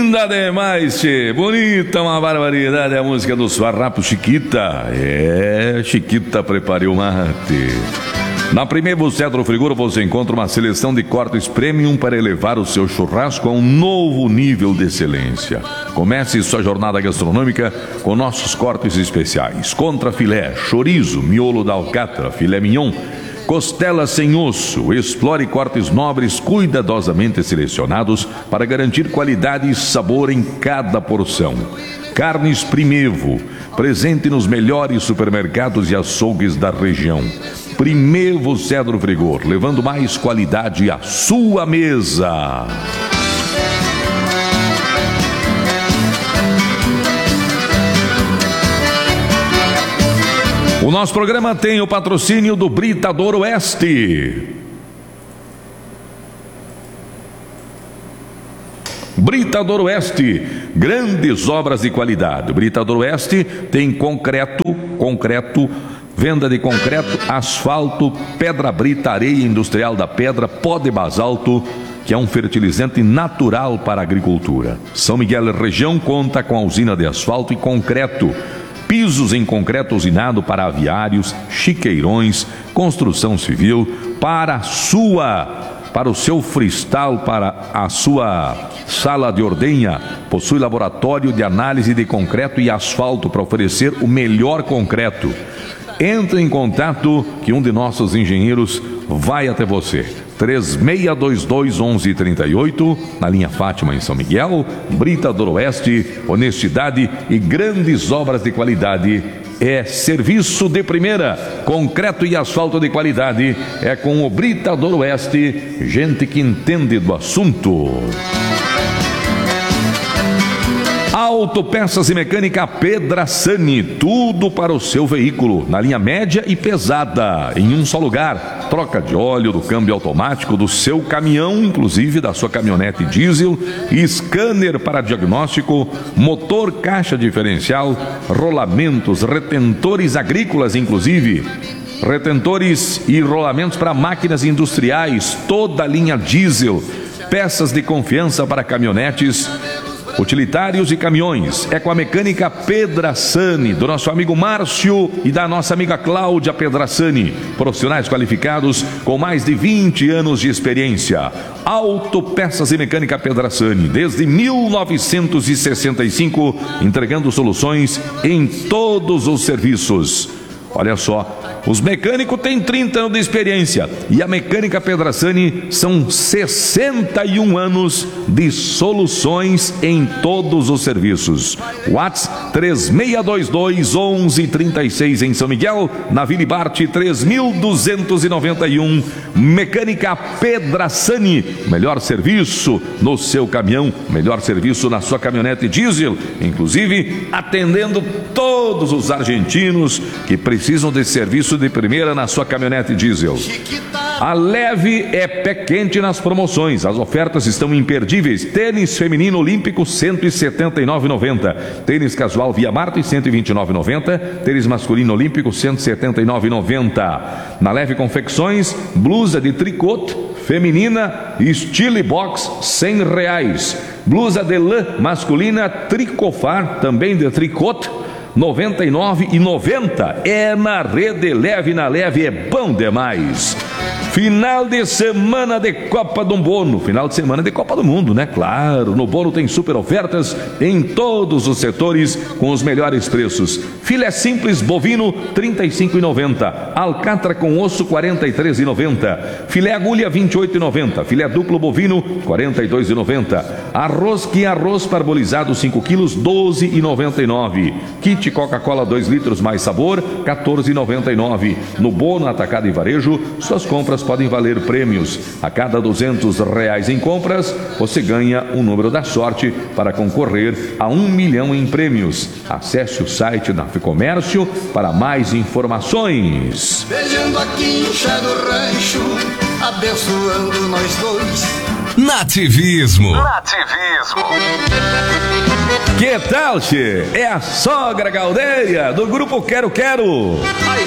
Linda demais, tchê. Bonita, uma barbaridade. A música dos Farrapos, Chiquita. Chiquita, prepare o mate. Na Primevo Cedro Frigouro você encontra uma seleção de cortes premium para elevar o seu churrasco a um novo nível de excelência. Comece sua jornada gastronômica com nossos cortes especiais. Contra filé, chorizo, miolo da alcatra, filé mignon, costela sem osso. Explore cortes nobres cuidadosamente selecionados para garantir qualidade e sabor em cada porção. Carnes Primevo, presente nos melhores supermercados e açougues da região. Primevo Cedro Frigouro, levando mais qualidade à sua mesa. O nosso programa tem o patrocínio do Britador Oeste. Britador Oeste, grandes obras de qualidade. O Britador Oeste tem concreto, venda de concreto, asfalto, pedra brita, areia industrial da pedra, pó de basalto, que é um fertilizante natural para a agricultura. São Miguel região conta com a usina de asfalto e concreto, pisos em concreto usinado para aviários, chiqueirões, construção civil, para o seu freestyle, para a sua sala de ordenha. Possui laboratório de análise de concreto e asfalto para oferecer o melhor concreto. Entre em contato que um de nossos engenheiros vai até você. 3622-1138, na linha Fátima, em São Miguel. Britador Oeste, honestidade e grandes obras de qualidade. É serviço de primeira, concreto e asfalto de qualidade. É com o Britador Oeste, gente que entende do assunto. Autopeças e Mecânica Pedrassani, tudo para o seu veículo, na linha média e pesada, em um só lugar. Troca de óleo, do câmbio automático do seu caminhão, inclusive da sua caminhonete diesel, scanner para diagnóstico, motor, caixa diferencial, rolamentos, retentores agrícolas, inclusive, retentores e rolamentos para máquinas industriais, toda a linha diesel, peças de confiança para caminhonetes, utilitários e caminhões. É com a Mecânica Pedrassani, do nosso amigo Márcio e da nossa amiga Cláudia Pedrassani. Profissionais qualificados com mais de 20 anos de experiência. Autopeças e Mecânica Pedrassani, desde 1965, entregando soluções em todos os serviços. Olha só, os mecânicos têm 30 anos de experiência e a Mecânica Pedrassani são 61 anos de soluções em todos os serviços. WhatsApp 3622-1136 em São Miguel, na Vila Bart 3291. Mecânica Pedrassani, melhor serviço no seu caminhão, melhor serviço na sua caminhonete diesel, inclusive atendendo todos os argentinos que precisam de serviço de primeira na sua caminhonete diesel. A Leve é pé quente nas promoções. As ofertas estão imperdíveis. Tênis feminino olímpico R$ 179,90. Tênis casual Via Marte R$ 129,90. Tênis masculino olímpico R$ 179,90. Na Leve Confecções, blusa de tricô feminina estilo box R$ 100. Blusa de lã masculina tricofar, também de tricô, R$ 99,90. É na Rede Leve. Na Leve é bom demais. Final de semana de Copa do Bono. Final de semana de Copa do Mundo, né? Claro, no Bono tem super ofertas em todos os setores com os melhores preços. Filé simples bovino R$ 35,90. Alcatra com osso R$ 43,90. Filé agulha R$ 28,90. Filé duplo bovino R$ 42,90. Arroz parbolizado 5 quilos R$ 12,99. Kit Coca-Cola 2 litros mais sabor R$ 14,99. No Bono Atacado e Varejo, suas compras podem valer prêmios. A cada R$200 em compras, você ganha um número da sorte para concorrer a 1 milhão em prêmios. Acesse o site da Ficomércio para mais informações. Beijando a quincha do rancho, abençoando nós dois. Nativismo. Que tal, che? É a sogra Galdeia do grupo Quero Quero. Aí